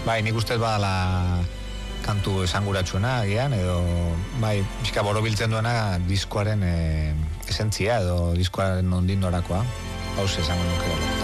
Bai, nik ustez badala kantu esanguratsuena agian, edo bai, pixka borobiltzen duena diskoaren esentzia edo diskoaren nondik norakoa. Hauze esango nuke.